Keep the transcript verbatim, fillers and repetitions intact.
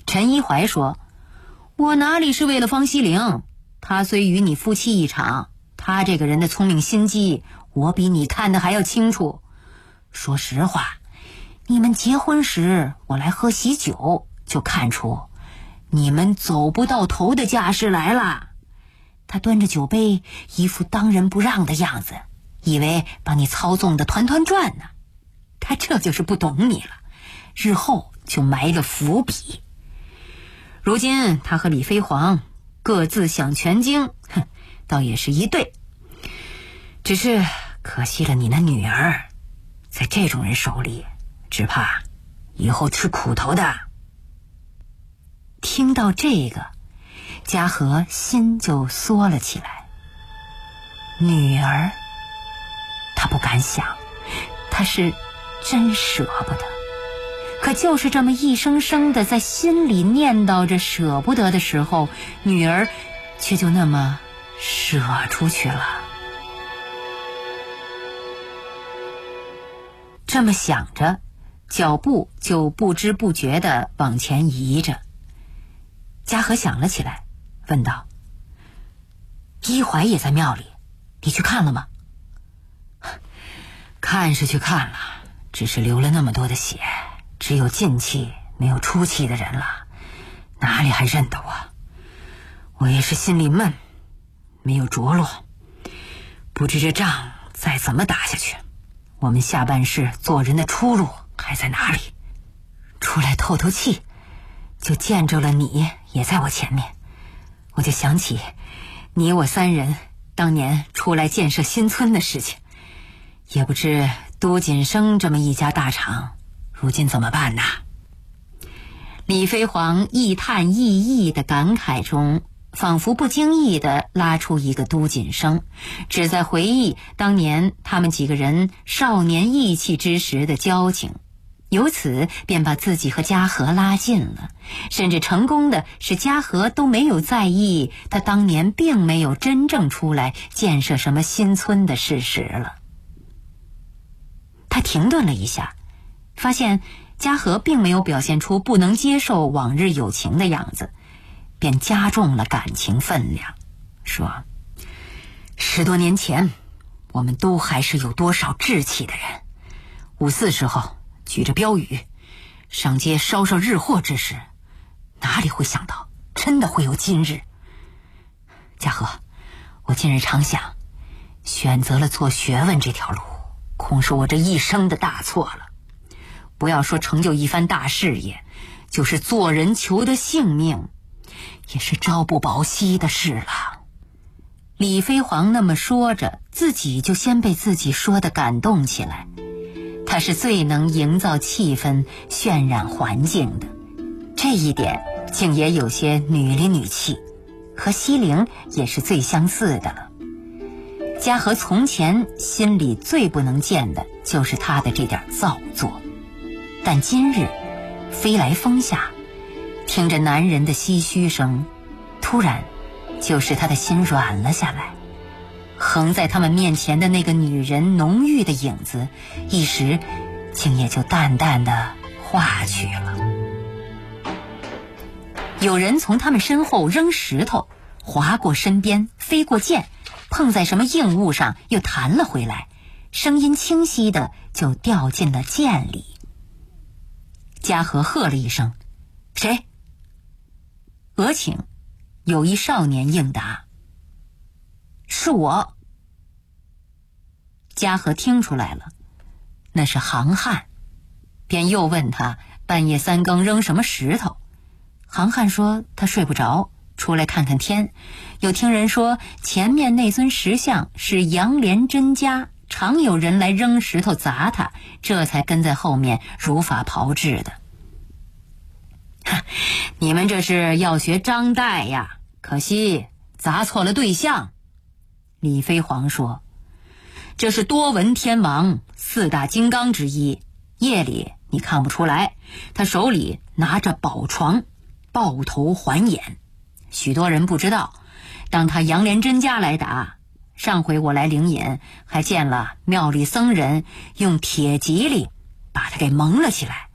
陈一怀说：“我哪里是为了方希龄？他虽与你夫妻一场，他这个人的聪明心机，我比你看得还要清楚。说实话，你们结婚时我来喝喜酒，就看出你们走不到头的架势来了。”他端着酒杯，一副当仁不让的样子，以为把你操纵的团团转呢。他这就是不懂你了，日后就埋了伏笔。如今他和李飞黄各自享全经，哼，倒也是一对。只是可惜了你那女儿，在这种人手里，只怕以后吃苦头的。听到这个，嘉禾心就缩了起来。女儿，他不敢想，他是真舍不得。可就是这么一声声的在心里念叨着舍不得的时候，女儿却就那么舍出去了。这么想着，脚步就不知不觉地往前移着。嘉禾想了起来，问道：“一怀也在庙里，你去看了吗？”“看是去看了，只是流了那么多的血，只有进气没有出气的人了，哪里还认得我？我也是心里闷，没有着落，不知这仗再怎么打下去，我们下半世做人的出路还在哪里？出来透透气，就见着了你也在我前面，我就想起你我三人当年出来建设新村的事情，也不知都锦生这么一家大厂如今怎么办呢？”李飞黄一叹一意的感慨中，仿佛不经意地拉出一个都锦生，只在回忆当年他们几个人少年意气之时的交情，由此便把自己和嘉禾拉近了，甚至成功的使嘉禾都没有在意他当年并没有真正出来建设什么新村的事实了。他停顿了一下，发现嘉禾并没有表现出不能接受往日友情的样子，便加重了感情分量，说：“十多年前我们都还是有多少志气的人，五四时候举着标语上街烧烧日货之时，哪里会想到真的会有今日？嘉禾，我近日常想，选择了做学问这条路，恐是我这一生的大错了。不要说成就一番大事业，就是做人求得性命，也是朝不保夕的事了。”李飞黄那么说着，自己就先被自己说的感动起来。他是最能营造气氛、渲染环境的，这一点竟也有些女里女气，和西陵也是最相似的了。嘉禾从前心里最不能见的就是他的这点造作，但今日飞来峰下，听着男人的唏嘘声，突然就使他的心软了下来。横在他们面前的那个女人浓郁的影子，一时竟也就淡淡的化去了。有人从他们身后扔石头，划过身边，飞过涧，碰在什么硬物上又弹了回来，声音清晰的就掉进了涧里。嘉禾喝了一声：“谁？”俄顷，有一少年应答：“是我。”嘉禾听出来了，那是杭汉，便又问他半夜三更扔什么石头。杭汉说他睡不着，出来看看天，又听人说前面那尊石像是杨连真家，常有人来扔石头砸他，这才跟在后面如法炮制的。你们这是要学张岱呀，可惜砸错了对象。李飞黄说，这是多闻天王四大金刚之一，夜里你看不出来，他手里拿着宝床，抱头环眼。许多人不知道，当他杨连真家来打，上回我来灵隐，还见了庙里僧人用铁蒺藜把他给蒙了起来，